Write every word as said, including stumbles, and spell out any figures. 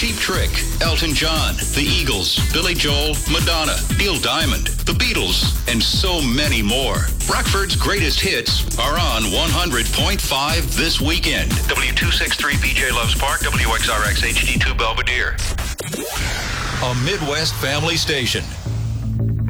Cheap Trick, Elton John, The Eagles, Billy Joel, Madonna, Neil Diamond, The Beatles, and so many more. Rockford's greatest hits are on one hundred point five this weekend. W two sixty-three B J Loves Park, W X R X H D two Belvedere. A Midwest family station.